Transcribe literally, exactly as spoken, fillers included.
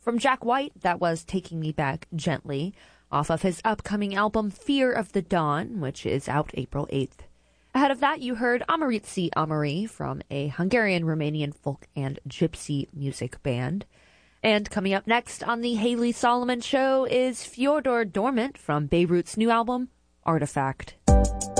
From Jack White, that was Taking Me Back Gently, off of his upcoming album Fear of the Dawn, which is out April eighth. Ahead of that, you heard Amaritzi Amari from a Hungarian-Romanian folk and gypsy music band. And coming up next on the Haley Solomon Show is Fyodor Dormant from Beirut's new album, Artifact.